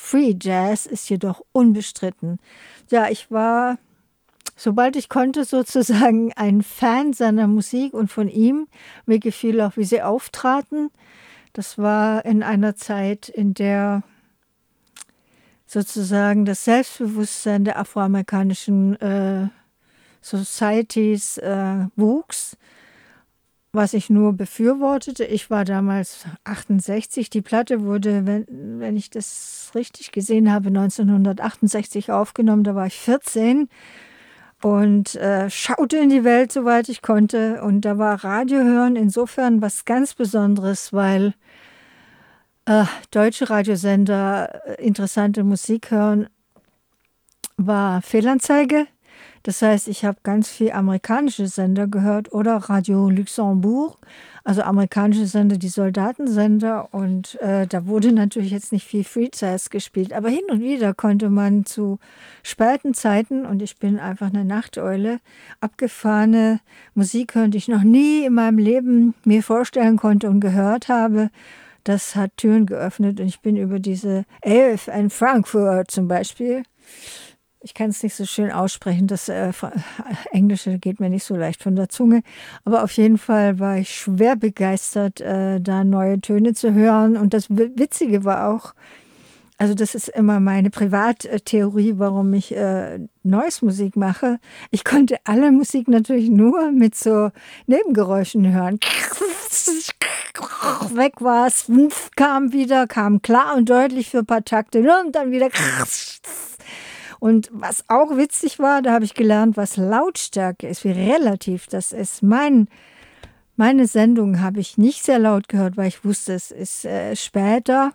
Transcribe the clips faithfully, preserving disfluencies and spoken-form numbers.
Free Jazz ist jedoch unbestritten. Ja, ich war, sobald ich konnte, sozusagen ein Fan seiner Musik und von ihm. Mir gefiel auch, wie sie auftraten. Das war in einer Zeit, in der sozusagen das Selbstbewusstsein der afroamerikanischen äh, Societies äh, wuchs, was ich nur befürwortete. Ich war damals achtundsechzig. Die Platte wurde, wenn, wenn ich das richtig gesehen habe, neunzehnhundertachtundsechzig aufgenommen. Da war ich vierzehn und äh, schaute in die Welt, soweit ich konnte. Und da war Radio hören insofern was ganz Besonderes, weil äh, deutsche Radiosender äh, interessante Musik hören, war Fehlanzeige. Das heißt, ich habe ganz viel amerikanische Sender gehört oder Radio Luxembourg, also amerikanische Sender, die Soldatensender. Und äh, da wurde natürlich jetzt nicht viel Free Jazz gespielt, aber hin und wieder konnte man zu späten Zeiten, und ich bin einfach eine Nachteule, abgefahrene Musik hören, die ich noch nie in meinem Leben mir vorstellen konnte und gehört habe. Das hat Türen geöffnet und ich bin über diese Elf in Frankfurt zum Beispiel. Ich kann es nicht so schön aussprechen, das äh, Englische geht mir nicht so leicht von der Zunge. Aber auf jeden Fall war ich schwer begeistert, äh, da neue Töne zu hören. Und das Witzige war auch, also das ist immer meine Privattheorie, warum ich äh, Noise Musik mache. Ich konnte alle Musik natürlich nur mit so Nebengeräuschen hören. Weg war es, kam wieder, kam klar und deutlich für ein paar Takte und dann wieder. Und was auch witzig war, da habe ich gelernt, was Lautstärke ist, wie relativ das ist. Mein, meine Sendung habe ich nicht sehr laut gehört, weil ich wusste, es ist äh, später.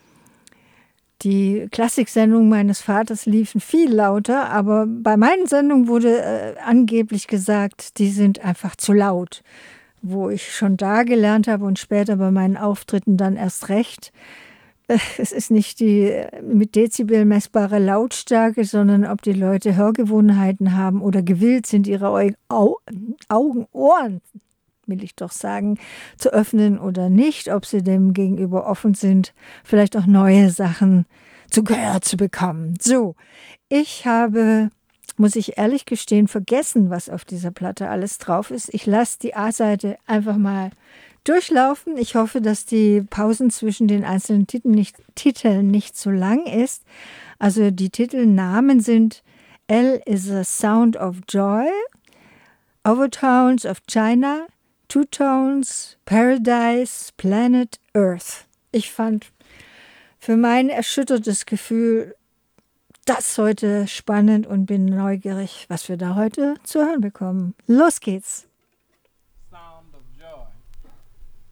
Die Klassiksendungen meines Vaters liefen viel lauter, aber bei meinen Sendungen wurde äh, angeblich gesagt, die sind einfach zu laut. Wo ich schon da gelernt habe und später bei meinen Auftritten dann erst recht. Es ist nicht die mit Dezibel messbare Lautstärke, sondern ob die Leute Hörgewohnheiten haben oder gewillt sind, ihre Au- Augen, Ohren, will ich doch sagen, zu öffnen oder nicht, ob sie dem gegenüber offen sind, vielleicht auch neue Sachen zu Gehör zu bekommen. So, ich habe, muss ich ehrlich gestehen, vergessen, was auf dieser Platte alles drauf ist. Ich lasse die A-Seite einfach mal durchlaufen. Ich hoffe, dass die Pausen zwischen den einzelnen Titeln nicht, Titeln nicht so lang ist. Also die Titelnamen sind L is a Sound of Joy, Overtones of China, Two Tones, Paradise, Planet Earth. Ich fand für mein erschüttertes Gefühl das heute spannend und bin neugierig, was wir da heute zu hören bekommen. Los geht's!